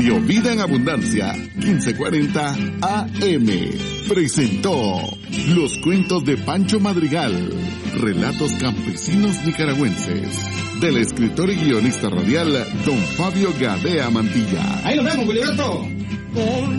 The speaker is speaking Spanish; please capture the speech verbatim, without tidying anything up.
Radio Vida en Abundancia, quince cuarenta A M. Presentó Los Cuentos de Pancho Madrigal, relatos campesinos nicaragüenses, del escritor y guionista radial don Fabio Gadea Mantilla. Ahí nos vemos, Filiberto.